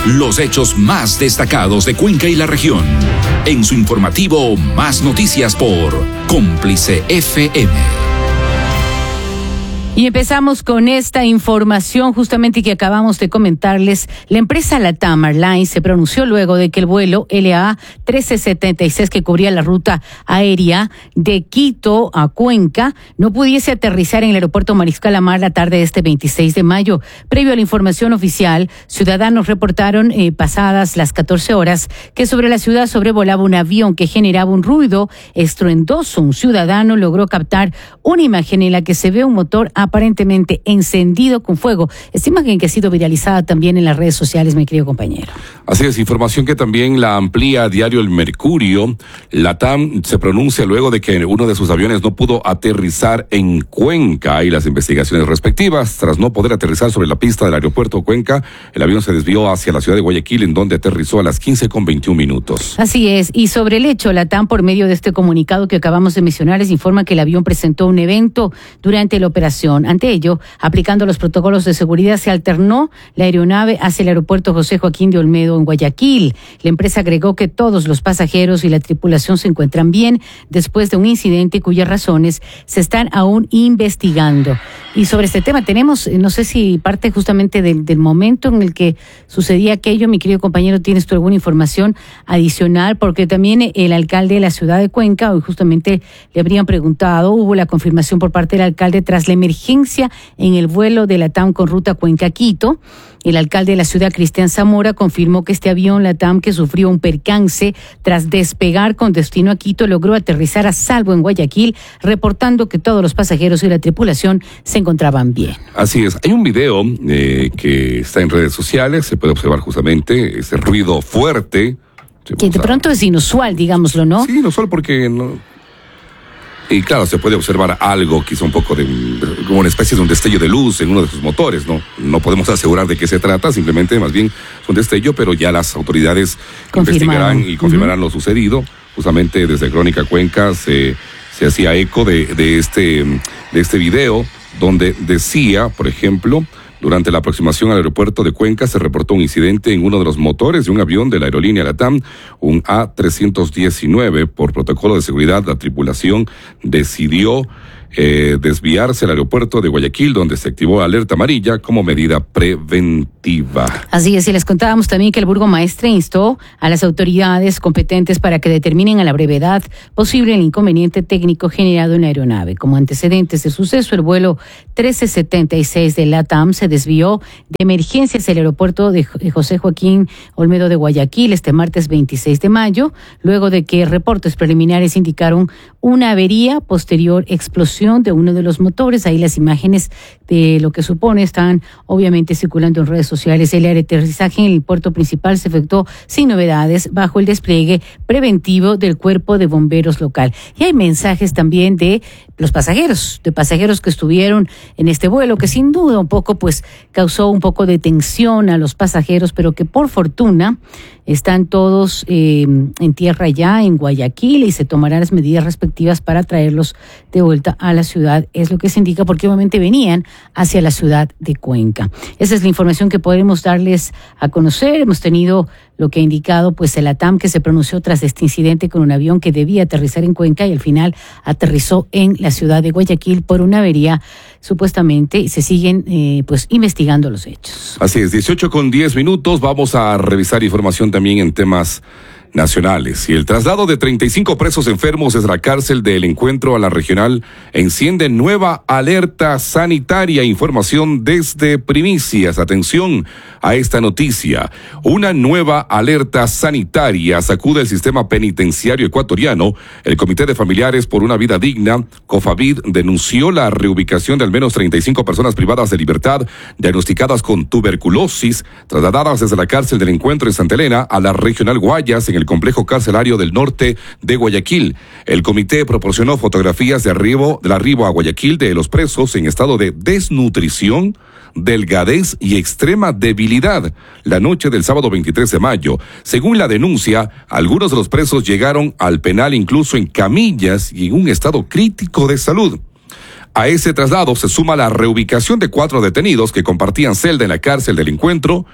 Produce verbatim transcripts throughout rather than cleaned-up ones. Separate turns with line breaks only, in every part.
Los hechos más destacados de Cuenca y la región. En su informativo Más Noticias por Cómplice F M.
Y empezamos con esta información justamente que acabamos de comentarles. La empresa LATAM Airlines se pronunció luego de que el vuelo L A trece setenta y seis que cubría la ruta aérea de Quito a Cuenca no pudiese aterrizar en el aeropuerto Mariscal Amar la tarde de este veintiséis de mayo. Previo a la información oficial, ciudadanos reportaron eh, pasadas las catorce horas que sobre la ciudad sobrevolaba un avión que generaba un ruido estruendoso. Un ciudadano logró captar una imagen en la que se ve un motor a aparentemente encendido con fuego. Esta imagen que ha sido viralizada también en las redes sociales, mi querido compañero.
Así es, información que también la amplía diario El Mercurio. LATAM se pronuncia luego de que uno de sus aviones no pudo aterrizar en Cuenca y las investigaciones respectivas. Tras no poder aterrizar sobre la pista del aeropuerto Cuenca, el avión se desvió hacia la ciudad de Guayaquil, en donde aterrizó a las quince con veintiún minutos.
Así es, y sobre el hecho, LATAM, por medio de este comunicado que acabamos de mencionar, les informa que el avión presentó un evento durante la operación. Ante ello, aplicando los protocolos de seguridad, se alternó la aeronave hacia el aeropuerto José Joaquín de Olmedo en Guayaquil. La empresa agregó que todos los pasajeros y la tripulación se encuentran bien después de un incidente cuyas razones se están aún investigando. Y sobre este tema tenemos, no sé si parte justamente del, del momento en el que sucedía aquello, mi querido compañero, ¿tienes tú alguna información adicional? Porque también el alcalde de la ciudad de Cuenca, hoy justamente le habrían preguntado, hubo la confirmación por parte del alcalde tras la emergencia en el vuelo de LATAM con ruta Cuenca-Quito. El alcalde de la ciudad, Cristian Zamora, confirmó que este avión LATAM, que sufrió un percance tras despegar con destino a Quito, logró aterrizar a salvo en Guayaquil, reportando que todos los pasajeros y la tripulación se encontraban bien.
Así es. Hay un video eh, que está en redes sociales, se puede observar justamente ese ruido fuerte.
Que de pronto es inusual, digámoslo, ¿no?
Sí, inusual porque no... Y claro, se puede observar algo, quizá un poco de, como una especie de un destello de luz en uno de sus motores, ¿no? No podemos asegurar de qué se trata, simplemente más bien es un destello, pero ya las autoridades investigarán y confirmarán uh-huh. lo sucedido. Justamente desde Crónica Cuenca se, se hacía eco de, de, este, de este video, donde decía, por ejemplo, durante la aproximación al aeropuerto de Cuenca se reportó un incidente en uno de los motores de un avión de la aerolínea LATAM, un A trescientos diecinueve. Por protocolo de seguridad, la tripulación decidió eh, desviarse al aeropuerto de Guayaquil, donde se activó alerta amarilla como medida preventiva.
Así es, y les contábamos también que el burgomaestre instó a las autoridades competentes para que determinen a la brevedad posible el inconveniente técnico generado en la aeronave. Como antecedentes del suceso, el vuelo trece setenta y seis de LATAM se desvió de emergencia hacia el aeropuerto de José Joaquín Olmedo de Guayaquil este martes veintiséis de mayo, luego de que reportes preliminares indicaron una avería, posterior explosión de uno de los motores. Ahí las imágenes de lo que supone están obviamente circulando en redes sociales. El aterrizaje en el puerto principal se efectuó sin novedades bajo el despliegue preventivo del cuerpo de bomberos local. Y hay mensajes también de los pasajeros, de pasajeros que estuvieron en este vuelo, que sin duda un poco pues causó un poco de tensión a los pasajeros, pero que por fortuna están todos eh, en tierra ya en Guayaquil y se tomarán las medidas respectivas para traerlos de vuelta a la ciudad. Es lo que se indica porque obviamente venían hacia la ciudad de Cuenca. Esa es la información que podemos darles a conocer. Hemos tenido lo que ha indicado pues el LATAM, que se pronunció tras este incidente con un avión que debía aterrizar en Cuenca y al final aterrizó en la ciudad de Guayaquil por una avería supuestamente, y se siguen eh, pues investigando los hechos.
Así es, dieciocho con diez minutos, vamos a revisar información también en temas nacionales. Y el traslado de treinta y cinco presos enfermos desde la cárcel del Encuentro a la regional enciende nueva alerta sanitaria. Información desde Primicias. Atención a esta noticia. Una nueva alerta sanitaria sacude el sistema penitenciario ecuatoriano. El Comité de Familiares por una Vida Digna, COFAVID, denunció la reubicación de al menos treinta y cinco personas privadas de libertad diagnosticadas con tuberculosis, trasladadas desde la cárcel del Encuentro en Santa Elena a la regional Guayas, en el complejo carcelario del norte de Guayaquil. El comité proporcionó fotografías de arribo, del arribo a Guayaquil de los presos en estado de desnutrición, delgadez y extrema debilidad la noche del sábado veintitrés de mayo. Según la denuncia, algunos de los presos llegaron al penal incluso en camillas y en un estado crítico de salud. A ese traslado se suma la reubicación de cuatro detenidos que compartían celda en la cárcel del Encuentro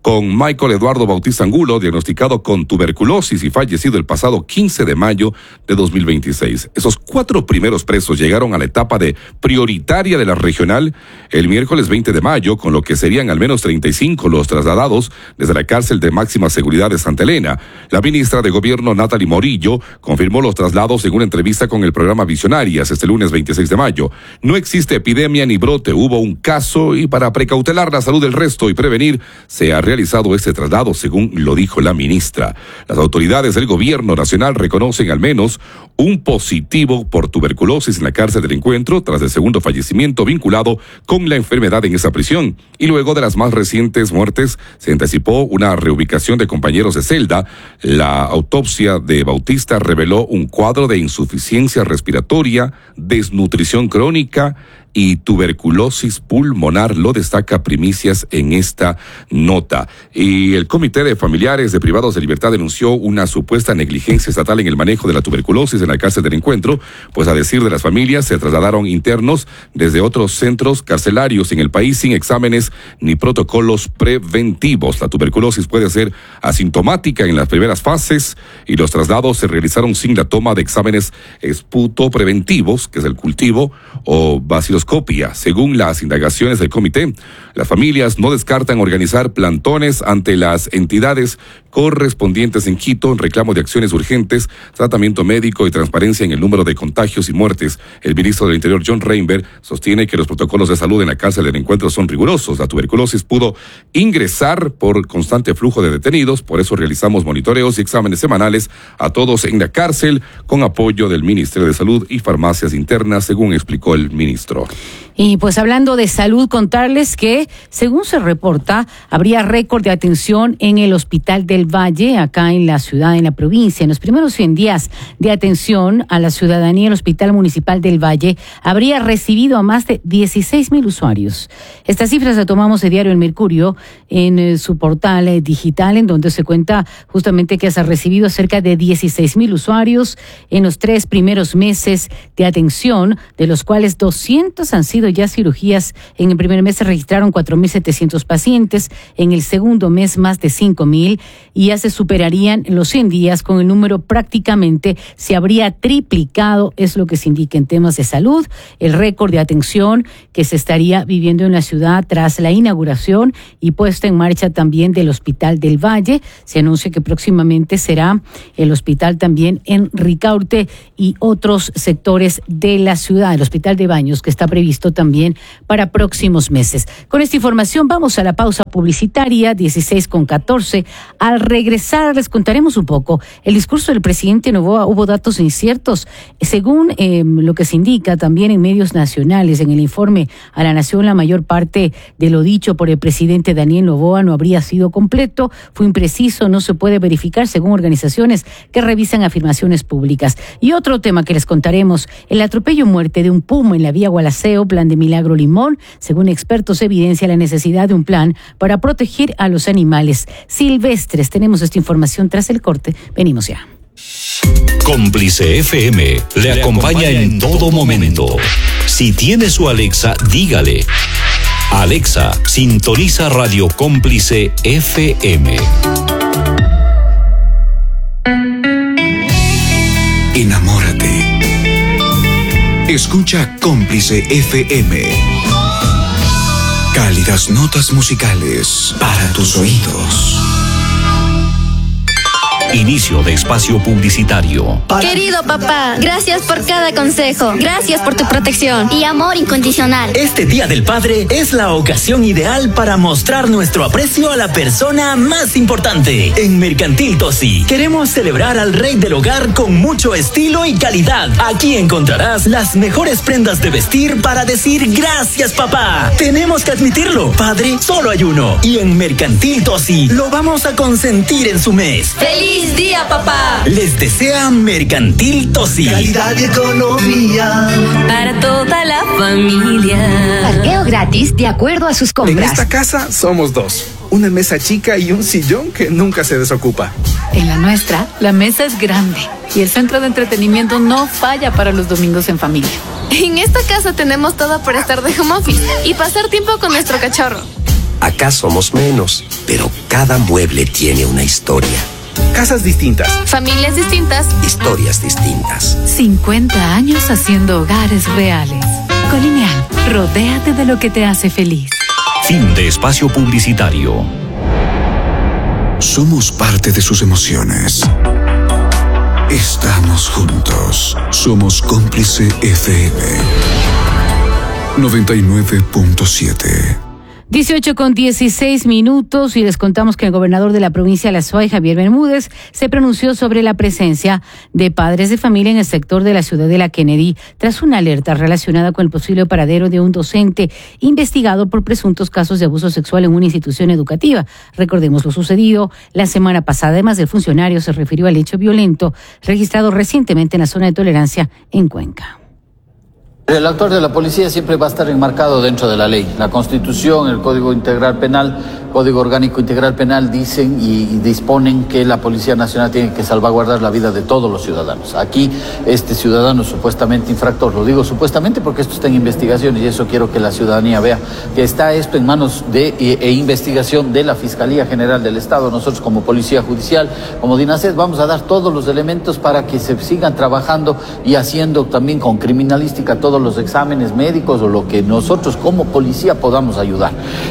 con Michael Eduardo Bautista Angulo, diagnosticado con tuberculosis y fallecido el pasado quince de mayo de dos mil veintiséis. Esos cuatro primeros presos llegaron a la etapa de prioritaria de la regional el miércoles veinte de mayo, con lo que serían al menos treinta y cinco los trasladados desde la cárcel de máxima seguridad de Santa Elena. La ministra de Gobierno, Natalie Morillo, confirmó los traslados en una entrevista con el programa Visionarias este lunes veintiséis de mayo. No existe epidemia ni brote, hubo un caso y para precautelar la salud del resto y prevenir, se ha realizado este traslado, según lo dijo la ministra. Las autoridades del Gobierno Nacional reconocen al menos un positivo por tuberculosis en la cárcel del Encuentro tras el segundo fallecimiento vinculado con la enfermedad en esa prisión. Y luego de las más recientes muertes, se anticipó una reubicación de compañeros de celda. La autopsia de Bautista reveló un cuadro de insuficiencia respiratoria, desnutrición crónica y tuberculosis pulmonar, lo destaca Primicias en esta nota. Y el Comité de Familiares de Privados de Libertad denunció una supuesta negligencia estatal en el manejo de la tuberculosis en la cárcel del Encuentro, pues a decir de las familias se trasladaron internos desde otros centros carcelarios en el país sin exámenes ni protocolos preventivos. La tuberculosis puede ser asintomática en las primeras fases y los traslados se realizaron sin la toma de exámenes esputopreventivos, que es el cultivo, o vaciloscopia. Según las indagaciones del comité, las familias no descartan organizar plantones ante las entidades correspondientes en Quito en reclamo de acciones urgentes, tratamiento médico y transparencia en el número de contagios y muertes. El ministro del Interior, John Reinberg, sostiene que los protocolos de salud en la cárcel del Encuentro son rigurosos. La tuberculosis pudo ingresar por constante flujo de detenidos, por eso realizamos monitoreos y exámenes semanales a todos en la cárcel con apoyo del Ministerio de Salud y farmacias internas, según explicó el ministro.
Y pues hablando de salud, contarles que, según se reporta, habría récord de atención en el Hospital del Valle, acá en la ciudad, en la provincia. En los primeros cien días de atención a la ciudadanía, el Hospital Municipal del Valle habría recibido a más de dieciséis mil usuarios. Estas cifras las tomamos de Diario El Mercurio en eh, su portal eh, digital, en donde se cuenta justamente que se ha recibido cerca de dieciséis mil usuarios en los tres primeros meses de atención, de los cuales doscientos han sido ya cirugías. En el primer mes se registraron cuatro mil setecientos pacientes, en el segundo mes más de cinco mil, y ya se superarían los cien días con el número, prácticamente se habría triplicado, es lo que se indica en temas de salud, el récord de atención que se estaría viviendo en la ciudad tras la inauguración y puesta en marcha también del Hospital del Valle. Se anuncia que próximamente será el hospital también en Ricaurte y otros sectores de la ciudad, el Hospital de Baños, que está previsto también para próximos meses. Con esta información vamos a la pausa publicitaria, dieciséis con catorce. Al regresar les contaremos un poco el discurso del presidente Noboa. Hubo datos inciertos. Según eh, lo que se indica también en medios nacionales, en el informe a la Nación, la mayor parte de lo dicho por el presidente Daniel Noboa no habría sido completo, fue impreciso, no se puede verificar según organizaciones que revisan afirmaciones públicas. Y otro tema que les contaremos, el atropello y muerte de un puma en la vía Gualaceo, plan de Milagro Limón. Según expertos, evidencia la necesidad de un plan para proteger a los animales silvestres. Tenemos esta información tras el corte. Venimos ya.
Cómplice F M le acompaña en todo momento. Si tiene su Alexa, dígale: Alexa, sintoniza Radio Cómplice F M. Enamórate. Escucha Cómplice F M. Cálidas notas musicales para tus oídos. Inicio de espacio publicitario.
Querido papá, gracias por cada consejo. Gracias por tu protección y amor incondicional.
Este Día del Padre es la ocasión ideal para mostrar nuestro aprecio a la persona más importante. En Mercantil Tosi queremos celebrar al rey del hogar con mucho estilo y calidad. Aquí encontrarás las mejores prendas de vestir para decir gracias, papá. Tenemos que admitirlo, padre solo hay uno. Y en Mercantil Tosi lo vamos a consentir en su mes.
¡Feliz día, papá!
Les desea Mercantil Tosi.
Calidad y economía
para toda la familia.
Parqueo gratis de acuerdo a sus compras.
En esta casa somos dos. Una mesa chica y un sillón que nunca se desocupa.
En la nuestra, la mesa es grande y el centro de entretenimiento no falla para los domingos en familia.
En esta casa tenemos todo para estar de home office y pasar tiempo con nuestro cachorro. Acá somos menos, pero cada mueble tiene una historia.
Casas distintas.
Familias distintas.
Historias distintas.
cincuenta años haciendo hogares reales. Colineal, rodéate de lo que te hace feliz.
Fin de espacio publicitario.
Somos parte de sus emociones. Estamos juntos. Somos Cómplice F M noventa y nueve punto siete.
dieciocho con dieciséis minutos y les contamos que el gobernador de la provincia de La Suay, Javier Bermúdez, se pronunció sobre la presencia de padres de familia en el sector de la Ciudadela Kennedy tras una alerta relacionada con el posible paradero de un docente investigado por presuntos casos de abuso sexual en una institución educativa. Recordemos lo sucedido la semana pasada. Además, el funcionario se refirió al hecho violento registrado recientemente en la zona de tolerancia en Cuenca.
El actor de la policía siempre va a estar enmarcado dentro de la ley. La Constitución, el Código Integral Penal, Código Orgánico Integral Penal dicen y, y disponen que la Policía Nacional tiene que salvaguardar la vida de todos los ciudadanos. Aquí este ciudadano supuestamente infractor, lo digo supuestamente porque esto está en investigación y eso quiero que la ciudadanía vea, que está esto en manos de e, e investigación de la Fiscalía General del Estado. Nosotros como Policía Judicial, como DINASED, vamos a dar todos los elementos para que se sigan trabajando y haciendo también con criminalística todos los exámenes médicos o lo que nosotros como policía podamos ayudar.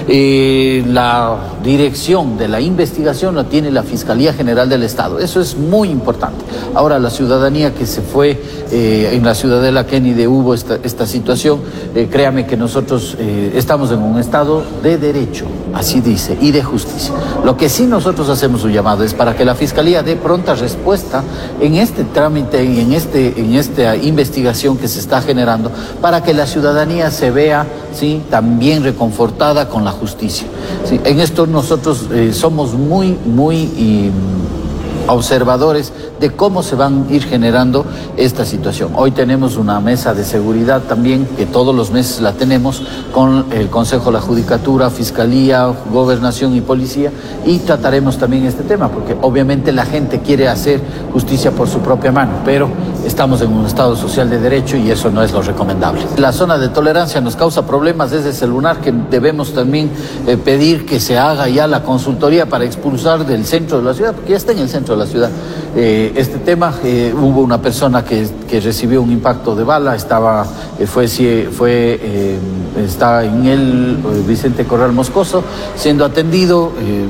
Eh, la dirección de la investigación la tiene la Fiscalía General del Estado. Eso es muy importante. Ahora, la ciudadanía que se fue eh, en la Ciudadela Kennedy hubo esta, esta situación, eh, créame que nosotros eh, estamos en un estado de derecho, así dice, y de justicia. Lo que sí nosotros hacemos un llamado es para que la Fiscalía dé pronta respuesta en este trámite y en, este, en esta investigación que se está generando, para que la ciudadanía se vea, ¿sí?, también reconfortada con la justicia. ¿Sí? En esto nosotros eh, somos muy, muy y, observadores de cómo se van a ir generando esta situación. Hoy tenemos una mesa de seguridad también, que todos los meses la tenemos, con el Consejo de la Judicatura, Fiscalía, Gobernación y Policía, y trataremos también este tema, porque obviamente la gente quiere hacer justicia por su propia mano, pero estamos en un estado social de derecho y eso no es lo recomendable. La zona de tolerancia nos causa problemas desde ese lunar que debemos también eh, pedir que se haga ya la consultoría para expulsar del centro de la ciudad, porque ya está en el centro de la ciudad. Eh, este tema, eh, hubo una persona que, que recibió un impacto de bala, estaba, eh, fue, fue eh, está en el eh, Vicente Corral Moscoso, siendo atendido. Eh,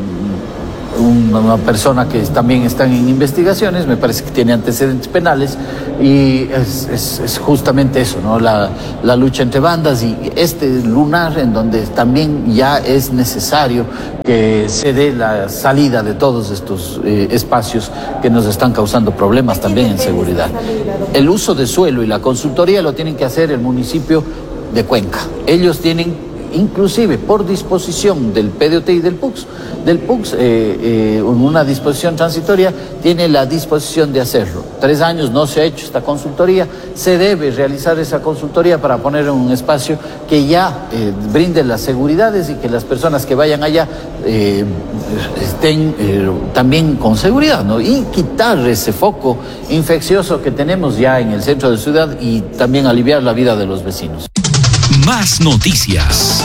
una persona que también están en investigaciones, me parece que tiene antecedentes penales, y es, es, es justamente eso, ¿no? La, la lucha entre bandas y este lunar en donde también ya es necesario que se dé la salida de todos estos eh, espacios que nos están causando problemas también en seguridad. El uso de suelo y la consultoría lo tienen que hacer el municipio de Cuenca. Ellos tienen, inclusive por disposición del P D O T y del P U X, del P U X, eh, eh, en una disposición transitoria, tiene la disposición de hacerlo. Tres años no se ha hecho esta consultoría, se debe realizar esa consultoría para poner en un espacio que ya eh, brinde las seguridades y que las personas que vayan allá eh, estén eh, también con seguridad, ¿no? Y quitar ese foco infeccioso que tenemos ya en el centro de la ciudad y también aliviar la vida de los vecinos.
Más noticias.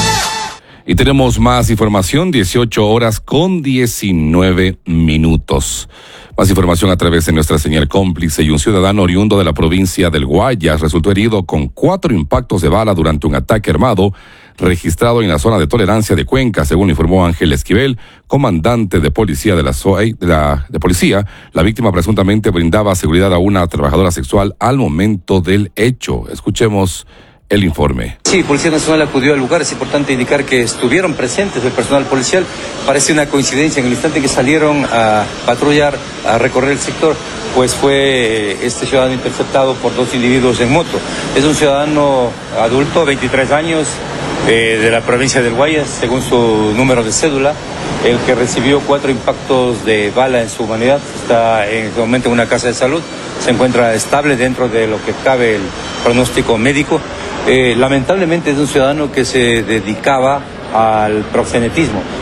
Y tenemos más información, dieciocho horas con diecinueve minutos. Más información a través de nuestra señal Cómplice. Y un ciudadano oriundo de la provincia del Guayas resultó herido con cuatro impactos de bala durante un ataque armado registrado en la zona de tolerancia de Cuenca, según informó Ángel Esquivel, comandante de policía de la S O E, de la de policía. La víctima presuntamente brindaba seguridad a una trabajadora sexual al momento del hecho. Escuchemos el informe.
Sí, Policía Nacional acudió al lugar. Es importante indicar que estuvieron presentes el personal policial. Parece una coincidencia, en el instante que salieron a patrullar, a recorrer el sector, pues fue este ciudadano interceptado por dos individuos en moto. Es un ciudadano adulto, veintitrés años, eh, de la provincia del Guayas, según su número de cédula, el que recibió cuatro impactos de bala en su humanidad. Está en este momento en una casa de salud, se encuentra estable dentro de lo que cabe el pronóstico médico. Eh, lamentablemente es un ciudadano que se dedicaba al proxenetismo.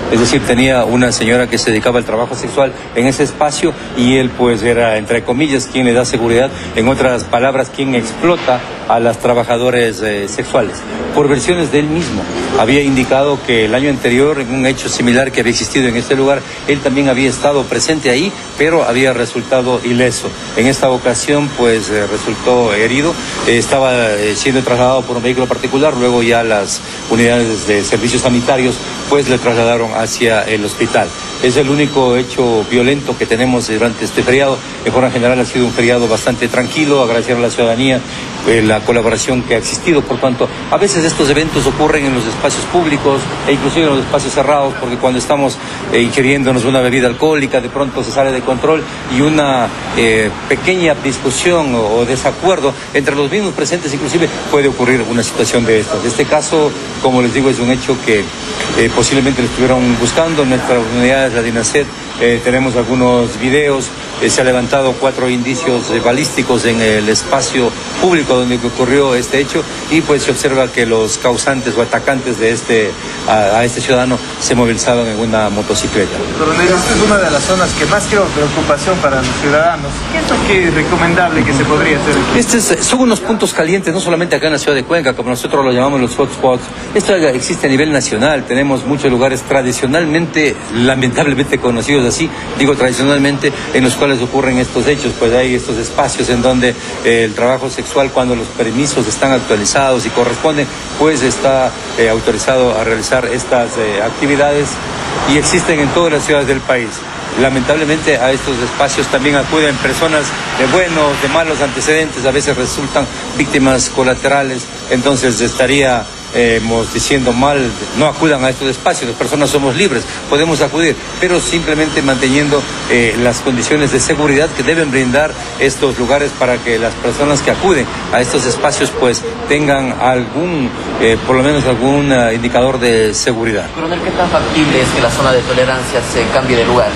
Es decir, tenía una señora que se dedicaba al trabajo sexual en ese espacio y él pues era, entre comillas, quien le da seguridad, en otras palabras, quien explota a las trabajadoras eh, sexuales. Por versiones de él mismo, había indicado que el año anterior, en un hecho similar que había existido en este lugar, él también había estado presente ahí, pero había resultado ileso. En esta ocasión, pues, eh, resultó herido, eh, estaba eh, siendo trasladado por un vehículo particular, luego ya las unidades de servicios sanitarios, pues, le trasladaron hacia el hospital. Es el único hecho violento que tenemos durante este feriado. En forma general ha sido un feriado bastante tranquilo, agradecer a la ciudadanía eh, la colaboración que ha existido. Por tanto, a veces estos eventos ocurren en los espacios públicos e inclusive en los espacios cerrados, porque cuando estamos eh, ingiriéndonos una bebida alcohólica, de pronto se sale de control y una eh, pequeña discusión o, o desacuerdo entre los mismos presentes inclusive puede ocurrir una situación de estas. En este caso, como les digo, es un hecho que eh, posiblemente lo estuvieron buscando en nuestras unidades, la DINASED. Eh, tenemos algunos videos, eh, se han levantado cuatro indicios eh, balísticos en el espacio público donde ocurrió este hecho y pues se observa que los causantes o atacantes de este a, a este ciudadano se movilizaban en una motocicleta.
Coronel, esta es una de las zonas que más creo preocupación para los ciudadanos. ¿Qué es lo que es recomendable que se podría hacer aquí?
Este es, son unos puntos calientes, no solamente acá en la ciudad de Cuenca, como nosotros lo llamamos los hotspots. Esto existe a nivel nacional, tenemos muchos lugares tradicionalmente, lamentablemente conocidos así, digo tradicionalmente, en los cuales ocurren estos hechos, pues hay estos espacios en donde eh, el trabajo sexual, cuando los permisos están actualizados y corresponden, pues está eh, autorizado a realizar estas eh, actividades y existen en todas las ciudades del país. Lamentablemente a estos espacios también acuden personas de buenos, de malos antecedentes, a veces resultan víctimas colaterales, entonces estaría Eh, diciendo mal, no acudan a estos espacios, las personas somos libres, podemos acudir, pero simplemente manteniendo eh, las condiciones de seguridad que deben brindar estos lugares para que las personas que acuden a estos espacios pues tengan algún, eh, por lo menos algún uh, indicador de seguridad.
Coronel, ¿qué tan factible es que la zona de tolerancia se cambie de lugar?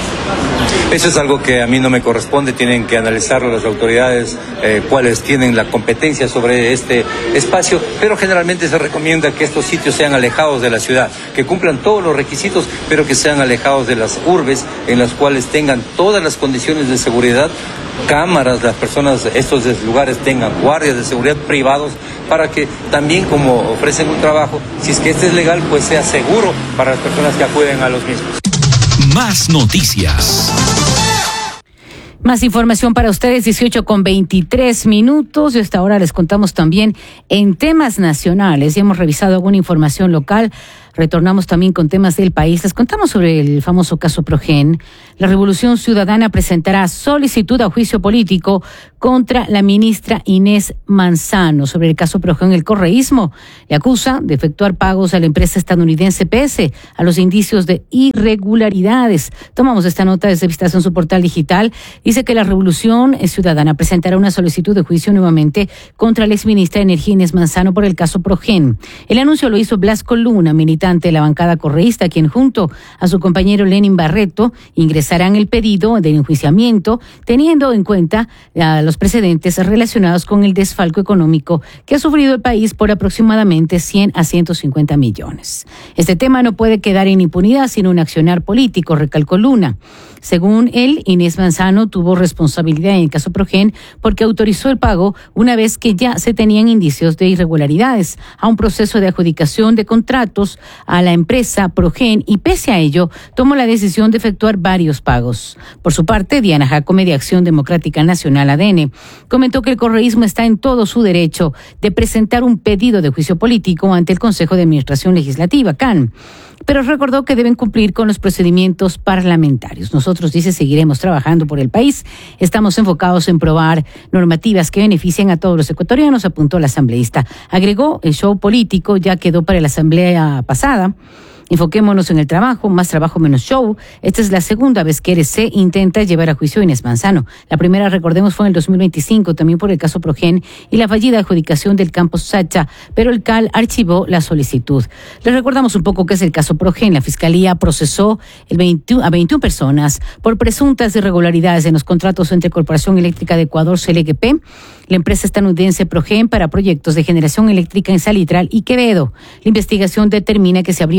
Eso es algo que a mí no me corresponde, tienen que analizarlo las autoridades, eh, cuáles tienen la competencia sobre este espacio, pero generalmente se recomienda que estos sitios sean alejados de la ciudad, que cumplan todos los requisitos, pero que sean alejados de las urbes, en las cuales tengan todas las condiciones de seguridad, cámaras, las personas, estos lugares tengan guardias de seguridad privados, para que también, como ofrecen un trabajo, si es que este es legal, pues sea seguro para las personas que acuden a los mismos.
Más noticias.
Más información para ustedes, dieciocho con veintitrés minutos. Y hasta ahora les contamos también en temas nacionales. Ya hemos revisado alguna información local. Retornamos también con temas del país. Les contamos sobre el famoso caso Progen. La Revolución Ciudadana presentará solicitud a juicio político contra la ministra Inés Manzano. Sobre el caso Progen, el correísmo le acusa de efectuar pagos a la empresa estadounidense pese a los indicios de irregularidades. Tomamos esta nota desde Vistazo en su portal digital. Dice que la Revolución Ciudadana presentará una solicitud de juicio nuevamente contra la exministra de Energía Inés Manzano por el caso Progen. El anuncio lo hizo Blasco Luna, militante de la bancada correísta, quien junto a su compañero Lenin Barreto ingresarán el pedido de enjuiciamiento teniendo en cuenta a los precedentes relacionados con el desfalco económico que ha sufrido el país por aproximadamente cien a ciento cincuenta millones. Este tema no puede quedar en impunidad sin un accionar político, recalcó Luna. Según él, Inés Manzano tuvo responsabilidad en el caso Progen porque autorizó el pago una vez que ya se tenían indicios de irregularidades a un proceso de adjudicación de contratos a la empresa Progen y pese a ello tomó la decisión de efectuar varios pagos. Por su parte, Diana Jacome de Acción Democrática Nacional A D N comentó que el correísmo está en todo su derecho de presentar un pedido de juicio político ante el Consejo de Administración Legislativa, C A N, pero recordó que deben cumplir con los procedimientos parlamentarios. Nosotros, dice, seguiremos trabajando por el país. Estamos enfocados en probar normativas que beneficien a todos los ecuatorianos, apuntó la asambleísta. Agregó, el show político ya quedó para la asamblea pasada. Enfoquémonos en el trabajo, más trabajo, menos show. Esta es la segunda vez que R C intenta llevar a juicio a Inés Manzano. La primera, recordemos, fue en el dos mil veinticinco, también por el caso Progen y la fallida adjudicación del campus Sacha, pero el C A L archivó la solicitud. Les recordamos un poco qué es el caso Progen. La Fiscalía procesó el veintiuno, a veintiuna personas por presuntas irregularidades en los contratos entre Corporación Eléctrica de Ecuador, C L E G P, la empresa estadounidense Progen para proyectos de generación eléctrica en Salitral y Quevedo. La investigación determina que se habría perjudicado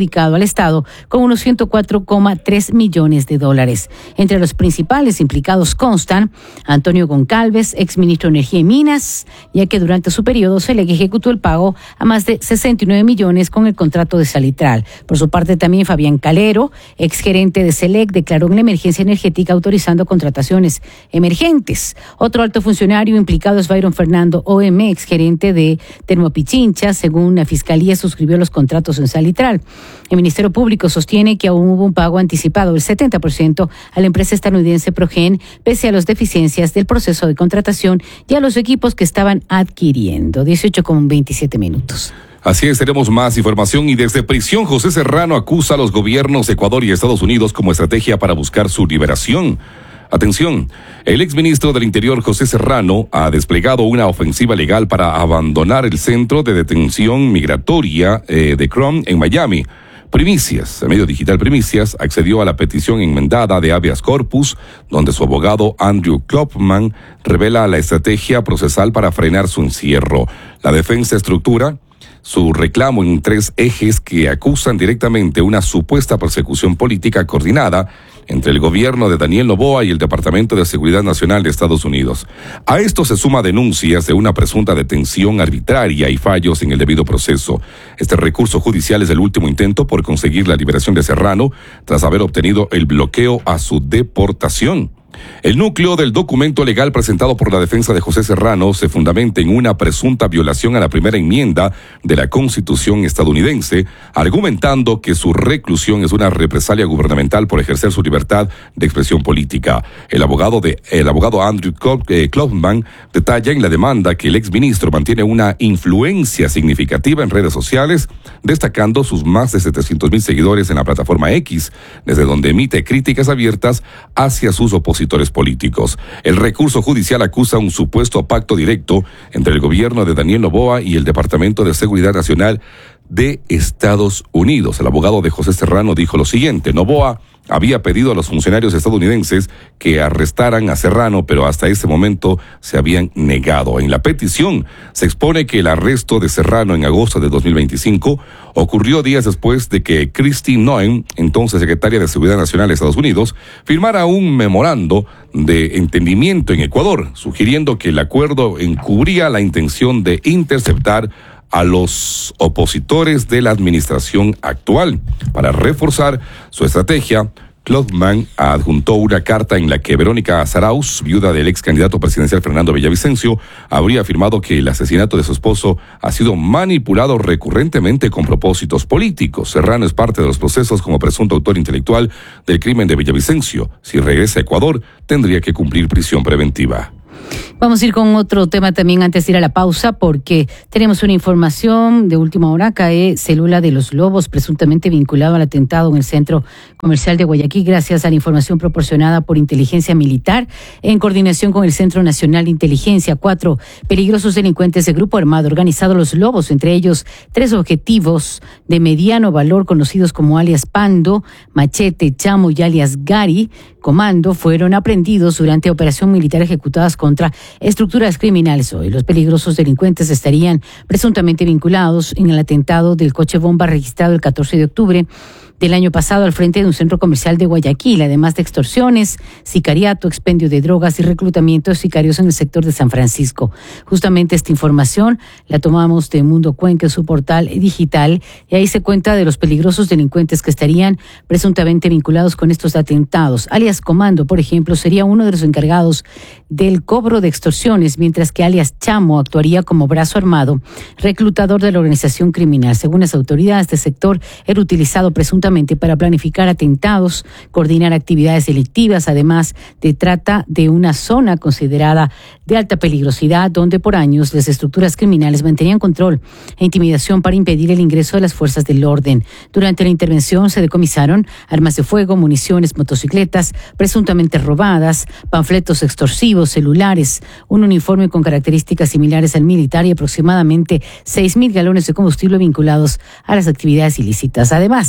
perjudicado al Estado con unos ciento cuatro coma tres millones de dólares. Entre los principales implicados constan Antonio Goncalves, exministro de Energía y Minas, ya que durante su periodo se le ejecutó el pago a más de sesenta y nueve millones con el contrato de Salitral. Por su parte, también Fabián Calero, exgerente de SELEC, declaró en la emergencia energética autorizando contrataciones emergentes. Otro alto funcionario implicado es Byron Fernando O M, exgerente de Termopichincha. Según la Fiscalía, suscribió los contratos en Salitral. El Ministerio Público sostiene que aún hubo un pago anticipado del setenta por ciento a la empresa estadounidense Progen, pese a las deficiencias del proceso de contratación y a los equipos que estaban adquiriendo. dieciocho con veintisiete minutos.
Así es, tenemos más información y desde prisión José Serrano acusa a los gobiernos de Ecuador y Estados Unidos como estrategia para buscar su liberación. Atención, el exministro del Interior José Serrano ha desplegado una ofensiva legal para abandonar el centro de detención migratoria eh, de Crom en Miami. Primicias, el medio digital Primicias, accedió a la petición enmendada de habeas corpus, donde su abogado Andrew Klopman revela la estrategia procesal para frenar su encierro. La defensa estructura su reclamo en tres ejes que acusan directamente una supuesta persecución política coordinada entre el gobierno de Daniel Noboa y el Departamento de Seguridad Nacional de Estados Unidos. A esto se suma denuncias de una presunta detención arbitraria y fallos en el debido proceso. Este recurso judicial es el último intento por conseguir la liberación de Serrano tras haber obtenido el bloqueo a su deportación. El núcleo del documento legal presentado por la defensa de José Serrano se fundamenta en una presunta violación a la primera enmienda de la Constitución estadounidense, argumentando que su reclusión es una represalia gubernamental por ejercer su libertad de expresión política. El abogado de el abogado Andrew Klopman detalla en la demanda que el exministro mantiene una influencia significativa en redes sociales, destacando sus más de setecientos mil seguidores en la plataforma X, desde donde emite críticas abiertas hacia sus opositores políticos. El recurso judicial acusa un supuesto pacto directo entre el gobierno de Daniel Noboa y el Departamento de Seguridad Nacional de Estados Unidos. El abogado de José Serrano dijo lo siguiente: Noboa había pedido a los funcionarios estadounidenses que arrestaran a Serrano, pero hasta ese momento se habían negado. En la petición se expone que el arresto de Serrano en agosto de dos mil veinticinco ocurrió días después de que Kristi Noem, entonces secretaria de Seguridad Nacional de Estados Unidos, firmara un memorando de entendimiento en Ecuador, sugiriendo que el acuerdo encubría la intención de interceptar a los opositores de la administración actual. Para reforzar su estrategia, Klopman adjuntó una carta en la que Verónica Zarauz, viuda del ex candidato presidencial Fernando Villavicencio, habría afirmado que el asesinato de su esposo ha sido manipulado recurrentemente con propósitos políticos. Serrano es parte de los procesos como presunto autor intelectual del crimen de Villavicencio. Si regresa a Ecuador, tendría que cumplir prisión preventiva.
Vamos a ir con otro tema también antes de ir a la pausa, porque tenemos una información de última hora. Cae célula de los Lobos presuntamente vinculado al atentado en el centro comercial de Guayaquil, gracias a la información proporcionada por Inteligencia Militar en coordinación con el Centro Nacional de Inteligencia. Cuatro peligrosos delincuentes de grupo armado organizado Los Lobos, entre ellos tres objetivos de mediano valor conocidos como alias Pando, Machete, Chamo y alias Gary Comando, fueron aprendidos durante operación militar ejecutadas contra estructuras criminales. Hoy los peligrosos delincuentes estarían presuntamente vinculados en el atentado del coche bomba registrado el catorce de octubre del año pasado al frente de un centro comercial de Guayaquil, además de extorsiones, sicariato, expendio de drogas y reclutamiento de sicarios en el sector de San Francisco. Justamente esta información la tomamos de Mundo Cuenca, su portal digital, y ahí se cuenta de los peligrosos delincuentes que estarían presuntamente vinculados con estos atentados. Alias Comando, por ejemplo, sería uno de los encargados del cobro de extorsiones, mientras que alias Chamo actuaría como brazo armado, reclutador de la organización criminal. Según las autoridades, este sector era utilizado presuntamente para planificar atentados, coordinar actividades delictivas, además de trata de una zona considerada de alta peligrosidad, donde por años las estructuras criminales mantenían control e intimidación para impedir el ingreso de las fuerzas del orden. Durante la intervención se decomisaron armas de fuego, municiones, motocicletas presuntamente robadas, panfletos extorsivos, celulares, un uniforme con características similares al militar y aproximadamente seis mil galones de combustible vinculados a las actividades ilícitas. Además,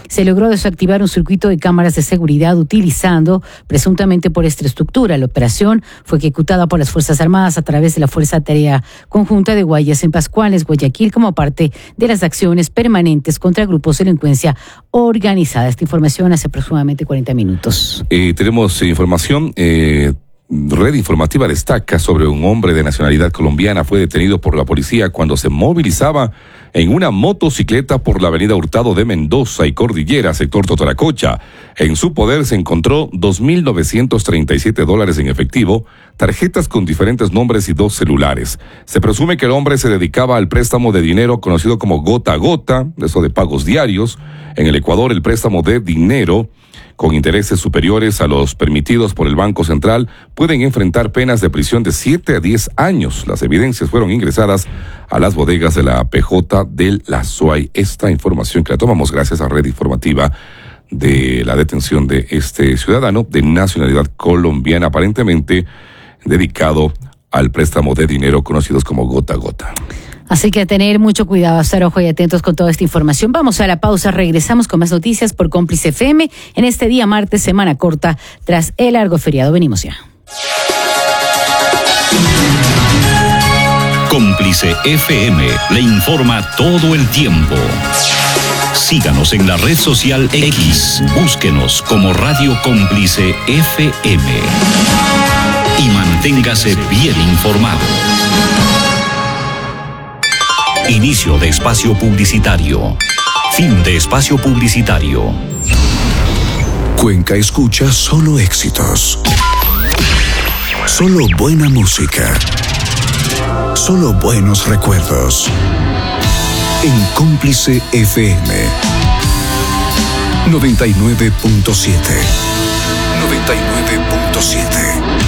Se logró desactivar un circuito de cámaras de seguridad utilizando presuntamente por esta estructura. La operación fue ejecutada por las Fuerzas Armadas a través de la Fuerza Tarea Conjunta de Guayas en Pascuales, Guayaquil, como parte de las acciones permanentes contra grupos de delincuencia organizada. Esta información hace aproximadamente cuarenta minutos.
Eh, tenemos información. Eh... Red Informativa destaca sobre un hombre de nacionalidad colombiana fue detenido por la policía cuando se movilizaba en una motocicleta por la avenida Hurtado de Mendoza y Cordillera, sector Totaracocha. En su poder se encontró dos mil novecientos treinta y siete dólares en efectivo, tarjetas con diferentes nombres y dos celulares. Se presume que el hombre se dedicaba al préstamo de dinero conocido como gota a gota, eso de pagos diarios. En el Ecuador, el préstamo de dinero con intereses superiores a los permitidos por el Banco Central pueden enfrentar penas de prisión de siete a diez años. Las evidencias fueron ingresadas a las bodegas de la P J del La Suay. Esta información que la tomamos gracias a Red Informativa de la detención de este ciudadano de nacionalidad colombiana, aparentemente dedicado al préstamo de dinero conocidos como gota a gota.
Así que a tener mucho cuidado, a estar ojo y atentos con toda esta información. Vamos a la pausa, regresamos con más noticias por Cómplice F M en este día martes, semana corta, tras el largo feriado. Venimos ya.
Cómplice F M le informa todo el tiempo. Síganos en la red social X, búsquenos como Radio Cómplice F M y manténgase bien informado. Inicio de espacio publicitario. Fin de espacio publicitario.
Cuenca escucha solo éxitos. Solo buena música. Solo buenos recuerdos. En Cómplice F M. noventa y nueve punto siete. noventa y nueve punto siete.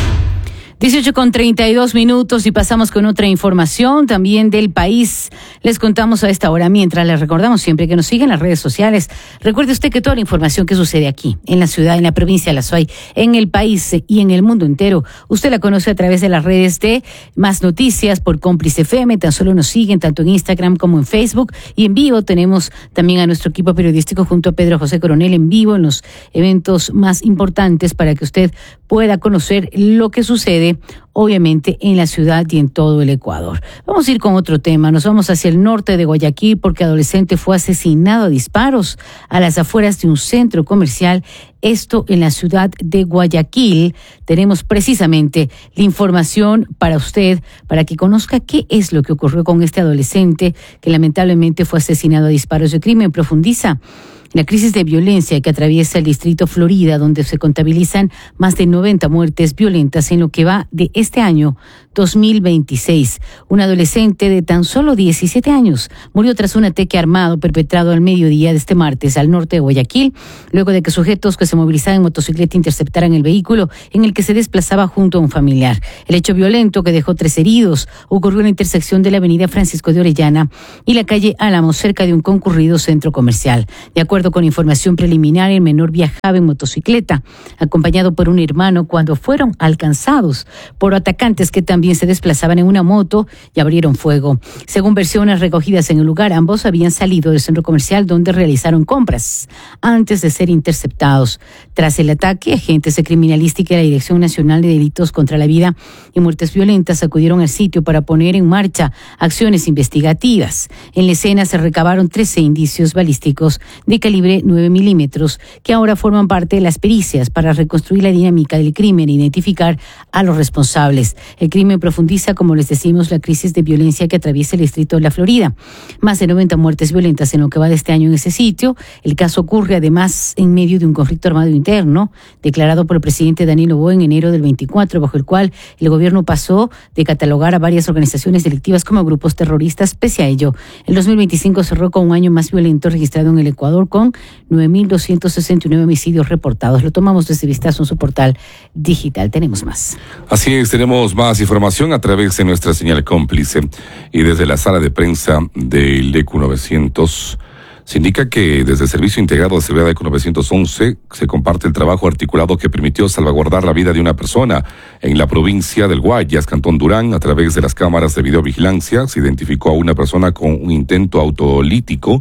dieciocho con treinta y dos minutos y pasamos con otra información también del país. Les contamos a esta hora, mientras les recordamos siempre que nos siguen en las redes sociales. Recuerde usted que toda la información que sucede aquí, en la ciudad, en la provincia de La Suay, en el país y en el mundo entero, usted la conoce a través de las redes de Más Noticias por Cómplice F M. Tan solo nos siguen tanto en Instagram como en Facebook, y en vivo tenemos también a nuestro equipo periodístico junto a Pedro José Coronel en vivo en los eventos más importantes para que usted pueda conocer lo que sucede obviamente en la ciudad y en todo el Ecuador. Vamos a ir con otro tema. Nos vamos hacia el norte de Guayaquil porque adolescente fue asesinado a disparos a las afueras de un centro comercial. Esto en la ciudad de Guayaquil. Tenemos precisamente la información para usted, para que conozca qué es lo que ocurrió con este adolescente que lamentablemente fue asesinado a disparos. El crimen profundiza la crisis de violencia que atraviesa el distrito Florida, donde se contabilizan más de noventa muertes violentas en lo que va de este año dos mil veintiséis. Un adolescente de tan solo diecisiete años murió tras un ataque armado perpetrado al mediodía de este martes al norte de Guayaquil, luego de que sujetos que se movilizaban en motocicleta interceptaran el vehículo en el que se desplazaba junto a un familiar. El hecho violento, que dejó tres heridos, ocurrió en la intersección de la avenida Francisco de Orellana y la calle Álamos, cerca de un concurrido centro comercial. De acuerdo con información preliminar, el menor viajaba en motocicleta, acompañado por un hermano, cuando fueron alcanzados por atacantes que también se desplazaban en una moto y abrieron fuego. Según versiones recogidas en el lugar, ambos habían salido del centro comercial donde realizaron compras antes de ser interceptados. Tras el ataque, agentes de criminalística y la Dirección Nacional de Delitos contra la Vida y Muertes Violentas acudieron al sitio para poner en marcha acciones investigativas. En la escena se recabaron trece indicios balísticos de calibre nueve milímetros que ahora forman parte de las pericias para reconstruir la dinámica del crimen e identificar a los responsables. El crimen profundiza, como les decimos, la crisis de violencia que atraviesa el distrito de la Florida. Más de noventa muertes violentas en lo que va de este año en ese sitio. El caso ocurre además en medio de un conflicto armado interno declarado por el presidente Daniel Noboa en enero del veinticuatro, bajo el cual el gobierno pasó de catalogar a varias organizaciones delictivas como grupos terroristas. Pese a ello, el dos mil veinticinco cerró con un año más violento registrado en el Ecuador, con nueve mil doscientos sesenta y nueve homicidios reportados. Lo tomamos desde Vistazo en su portal digital. Tenemos más.
Así es, tenemos más información a través de nuestra señal Cómplice y desde la sala de prensa del E Q novecientos. Se indica que desde el Servicio Integrado de Seguridad E Q novecientos once se comparte el trabajo articulado que permitió salvaguardar la vida de una persona en la provincia del Guayas, Cantón Durán. A través de las cámaras de videovigilancia se identificó a una persona con un intento autolítico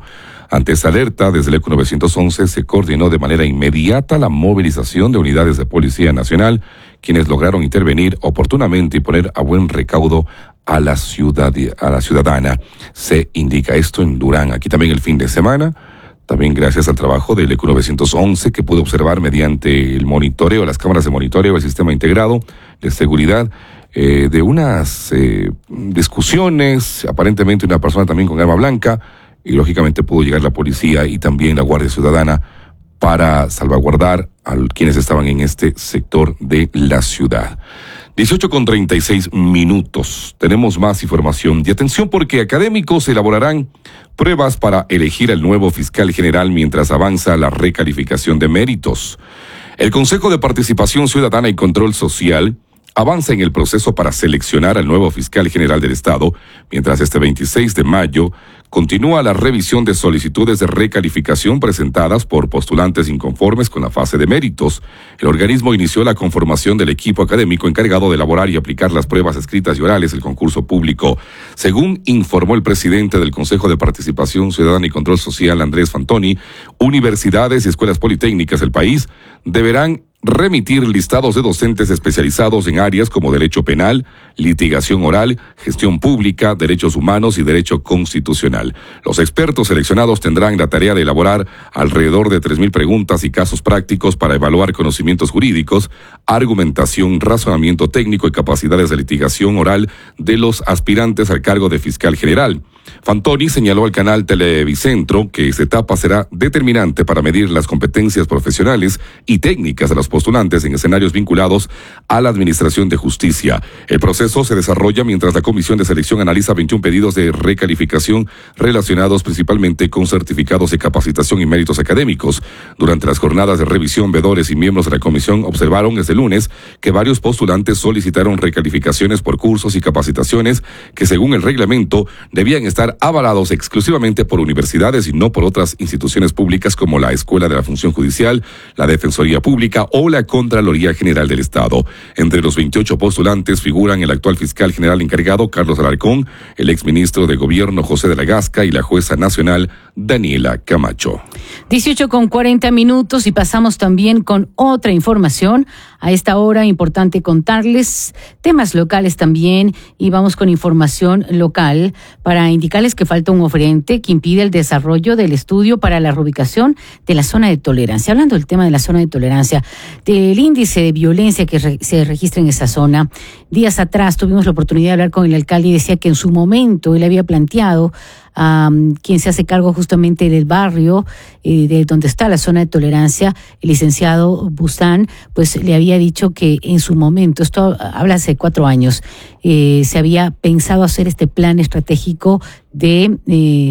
Ante esta alerta, desde el ECO novecientos once se coordinó de manera inmediata la movilización de unidades de Policía Nacional, quienes lograron intervenir oportunamente y poner a buen recaudo a la ciudad, a la ciudadana. Se indica esto en Durán. Aquí también el fin de semana, también gracias al trabajo del ECO novecientos once, que pudo observar mediante el monitoreo, las cámaras de monitoreo, el sistema integrado de seguridad, eh, de unas eh, discusiones, aparentemente una persona también con arma blanca, y lógicamente pudo llegar la policía y también la Guardia Ciudadana para salvaguardar a quienes estaban en este sector de la ciudad. dieciocho con treinta y seis minutos. Tenemos más información. Y atención, porque académicos elaborarán pruebas para elegir al nuevo fiscal general mientras avanza la recalificación de méritos. El Consejo de Participación Ciudadana y Control Social avanza en el proceso para seleccionar al nuevo fiscal general del Estado, mientras este veintiséis de mayo continúa la revisión de solicitudes de recalificación presentadas por postulantes inconformes con la fase de méritos. El organismo inició la conformación del equipo académico encargado de elaborar y aplicar las pruebas escritas y orales del concurso público. Según informó el presidente del Consejo de Participación Ciudadana y Control Social, Andrés Fantoni, universidades y escuelas politécnicas del país deberán remitir listados de docentes especializados en áreas como derecho penal, litigación oral, gestión pública, derechos humanos y derecho constitucional. Los expertos seleccionados tendrán la tarea de elaborar alrededor de tres mil preguntas y casos prácticos para evaluar conocimientos jurídicos, argumentación, razonamiento técnico y capacidades de litigación oral de los aspirantes al cargo de fiscal general. Fantoni señaló al canal Televicentro que esta etapa será determinante para medir las competencias profesionales y técnicas de los postulantes en escenarios vinculados a la administración de justicia. El proceso se desarrolla mientras la Comisión de Selección analiza veintiún pedidos de recalificación relacionados principalmente con certificados de capacitación y méritos académicos. Durante las jornadas de revisión, veedores y miembros de la comisión observaron desde el lunes que varios postulantes solicitaron recalificaciones por cursos y capacitaciones que, según el reglamento, debían estar avalados exclusivamente por universidades y no por otras instituciones públicas como la Escuela de la Función Judicial, la Defensoría Pública o la Contraloría General del Estado. Entre los veintiocho postulantes figuran el actual fiscal general encargado, Carlos Alarcón, el exministro de Gobierno, José de la Gasca, y la jueza nacional, Daniela Camacho.
dieciocho con cuarenta minutos y pasamos también con otra información. A esta hora, importante contarles temas locales también, y vamos con información local para indicarles que falta un oferente que impide el desarrollo del estudio para la reubicación de la zona de tolerancia. Hablando del tema de la zona de tolerancia, del índice de violencia que re- se registra en esa zona, días atrás tuvimos la oportunidad de hablar con el alcalde y decía que en su momento él había planteado a um, quien se hace cargo justamente del barrio eh, de donde está la zona de tolerancia, el licenciado Bustán, pues le había dicho que en su momento, esto habla hace cuatro años, eh, se había pensado hacer este plan estratégico de... Eh,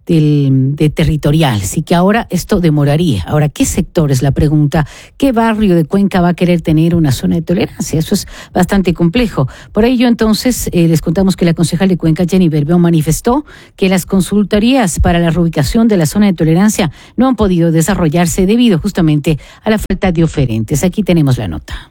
Del, de territorial, sí que ahora esto demoraría. Ahora, ¿qué sector es la pregunta? ¿Qué barrio de Cuenca va a querer tener una zona de tolerancia? Eso es bastante complejo. Por ello, entonces, eh, les contamos que la concejal de Cuenca, Jenny Berbeón, manifestó que las consultorías para la reubicación de la zona de tolerancia no han podido desarrollarse debido justamente a la falta de oferentes. Aquí tenemos la nota.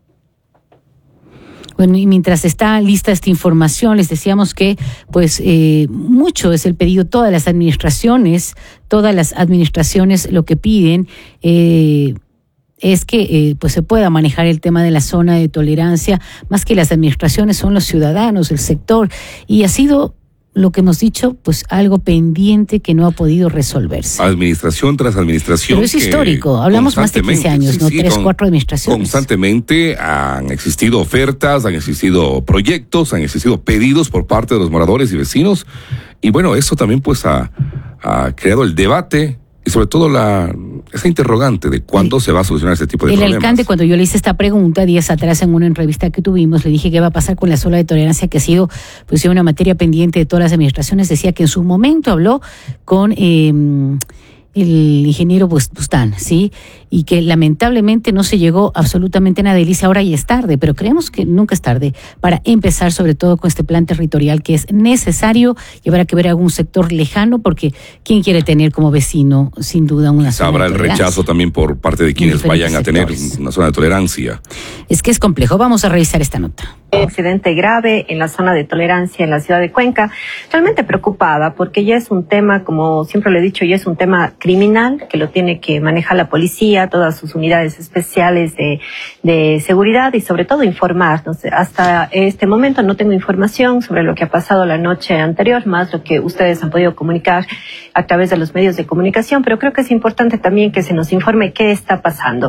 Bueno, y mientras está lista esta información, les decíamos que pues eh, mucho es el pedido, todas las administraciones, todas las administraciones lo que piden eh, es que eh, pues se pueda manejar el tema de la zona de tolerancia, más que las administraciones son los ciudadanos, el sector, y ha sido lo que hemos dicho, pues algo pendiente que no ha podido resolverse.
Administración tras administración.
Pero es histórico, hablamos más de quince años, sí, no sí, tres, con, cuatro administraciones.
Constantemente han existido ofertas, han existido proyectos, han existido pedidos por parte de los moradores y vecinos, y bueno, eso también pues ha, ha creado el debate y sobre todo la esa interrogante de cuándo sí. se va a solucionar ese tipo de
el
problemas.
El alcalde, cuando yo le hice esta pregunta días atrás en una entrevista que tuvimos, le dije qué va a pasar con la zona de tolerancia, que ha sido pues una materia pendiente de todas las administraciones. Decía que en su momento habló con eh, el ingeniero Bustán, ¿sí? y que lamentablemente no se llegó absolutamente a nada. Y dice, ahora ya es tarde, pero creemos que nunca es tarde para empezar, sobre todo con este plan territorial que es necesario y habrá que ver algún sector lejano, porque ¿quién quiere tener como vecino, sin duda, una zona
habrá
de tolerancia?
El rechazo también por parte de quienes vayan a tener sectores. Una zona de tolerancia.
Es que es complejo. Vamos a revisar esta nota.
Accidente grave en la zona de tolerancia en la ciudad de Cuenca. Realmente preocupada porque ya es un tema, como siempre lo he dicho, ya es un tema criminal que lo tiene que manejar la policía, todas sus unidades especiales de, de seguridad y sobre todo informar. Entonces, hasta este momento no tengo información sobre lo que ha pasado la noche anterior, más lo que ustedes han podido comunicar a través de los medios de comunicación, pero creo que es importante también que se nos informe qué está pasando.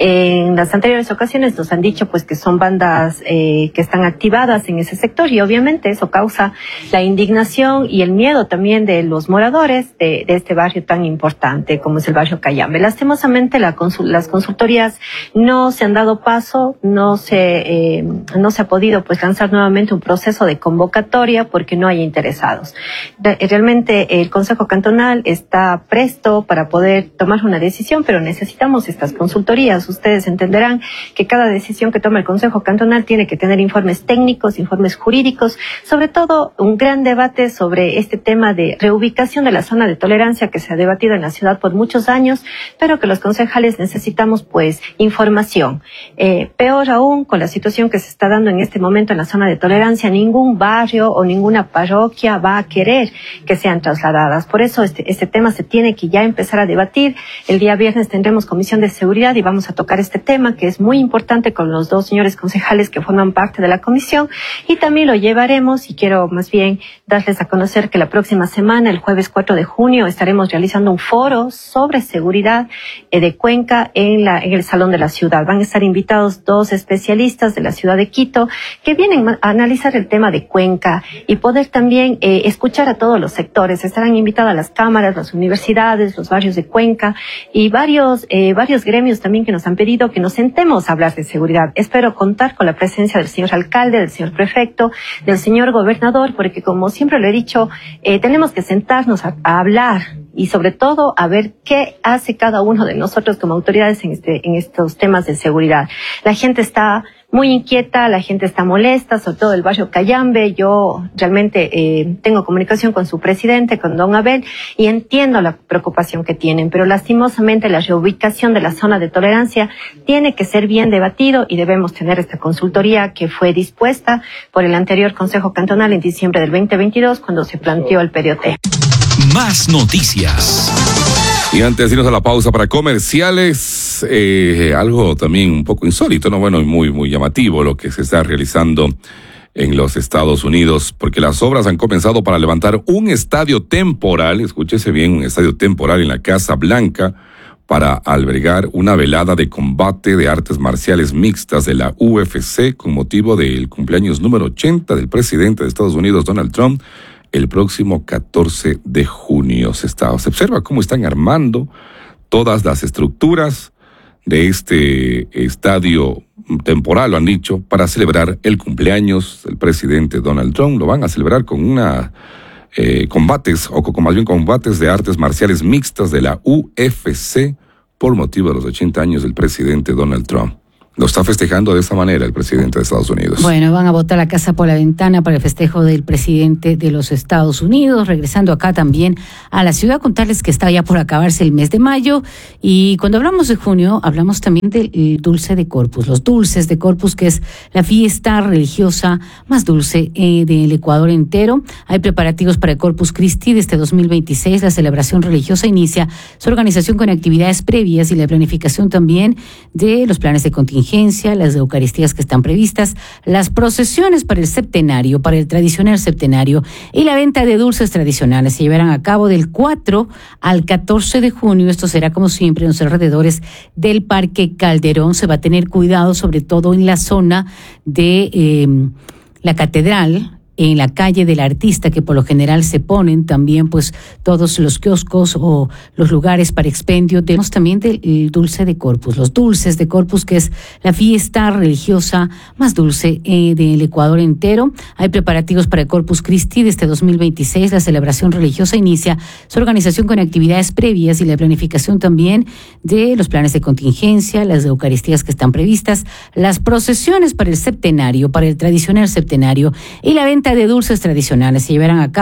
En las anteriores ocasiones nos han dicho pues que son bandas eh, que están activadas en ese sector y obviamente eso causa la indignación y el miedo también de los moradores de, de este barrio tan importante como es el barrio Cayambe. Lastimosamente la consul, las consultorías no se han dado paso, no se eh, no se ha podido pues lanzar nuevamente un proceso de convocatoria porque no hay interesados. De, realmente el Consejo Cantonal está presto para poder tomar una decisión, pero necesitamos estas consultorías. Ustedes entenderán que cada decisión que toma el Consejo Cantonal tiene que tener informes técnicos, informes jurídicos, sobre todo un gran debate sobre este tema de reubicación de la zona de tolerancia que se ha debatido en la ciudad por muchos años, pero que los concejales necesitamos pues información. Eh, peor aún, con la situación que se está dando en este momento en la zona de tolerancia, ningún barrio o ninguna parroquia va a querer que sean trasladadas. Por eso este, este tema se tiene que ya empezar a debatir. El día viernes tendremos comisión de seguridad y vamos a tocar este tema que es muy importante con los dos señores concejales que forman parte de la comisión y también lo llevaremos y quiero más bien darles a conocer que la próxima semana, el jueves cuatro de junio, estaremos realizando un foro sobre seguridad eh, de Cuenca en, la, en el Salón de la Ciudad. Van a estar invitados dos especialistas de la ciudad de Quito que vienen a analizar el tema de Cuenca y poder también eh, escuchar a todos los sectores. Estarán invitadas las cámaras, las universidades, los barrios de Cuenca y varios, eh, varios gremios también que nos han pedido que nos sentemos a hablar de seguridad. Espero contar con la presencia del señor alcalde, del señor prefecto, del señor gobernador, porque como siempre lo he dicho, eh, tenemos que sentarnos a, a hablar y sobre todo a ver qué hace cada uno de nosotros como autoridades en, este, en estos temas de seguridad. La gente está muy inquieta, la gente está molesta, sobre todo el barrio Cayambe. Yo realmente eh, tengo comunicación con su presidente, con don Abel, y entiendo la preocupación que tienen, pero lastimosamente la reubicación de la zona de tolerancia tiene que ser bien debatido y debemos tener esta consultoría que fue dispuesta por el anterior Consejo Cantonal en diciembre del veinte veintidós cuando se planteó el periodo T.
Más noticias.
Y antes de irnos a la pausa para comerciales, eh, algo también un poco insólito, ¿no? Bueno, y muy, muy llamativo lo que se está realizando en los Estados Unidos, porque las obras han comenzado para levantar un estadio temporal, escúchese bien, un estadio temporal en la Casa Blanca para albergar una velada de combate de artes marciales mixtas de la U F C con motivo del cumpleaños número ochenta del presidente de Estados Unidos, Donald Trump. El próximo catorce de junio se está, se observa cómo están armando todas las estructuras de este estadio temporal, lo han dicho, para celebrar el cumpleaños del presidente Donald Trump. Lo van a celebrar con una eh, combates, o con más bien combates de artes marciales mixtas de la U F C por motivo de los ochenta años del presidente Donald Trump. Lo está festejando de esa manera el presidente de Estados Unidos.
Bueno, van a botar la casa por la ventana para el festejo del presidente de los Estados Unidos. Regresando acá también a la ciudad, contarles que está ya por acabarse el mes de mayo. Y cuando hablamos de junio, hablamos también del dulce de Corpus. Los dulces de Corpus, que es la fiesta religiosa más dulce eh, del Ecuador entero. Hay preparativos para el Corpus Christi de este dos mil veintiséis. La celebración religiosa inicia su organización con actividades previas y la planificación también de los planes de contingencia, las eucaristías que están previstas, las procesiones para el septenario, para el tradicional septenario y la venta de dulces tradicionales se llevarán a cabo del cuatro al catorce de junio. Esto será como siempre en los alrededores del Parque Calderón. Se va a tener cuidado sobre todo en la zona de eh, la catedral en la calle del Artista, que por lo general se ponen también pues todos los kioscos o los lugares para expendio. Tenemos también del dulce de Corpus, los dulces de Corpus, que es la fiesta religiosa más dulce eh, del Ecuador entero. Hay preparativos para el Corpus Christi de este dos mil veintiséis. La celebración religiosa inicia su organización con actividades previas y la planificación también de los planes de contingencia, las eucaristías que están previstas, las procesiones para el septenario, para el tradicional septenario y la venta de dulces tradicionales se llevarán a cabo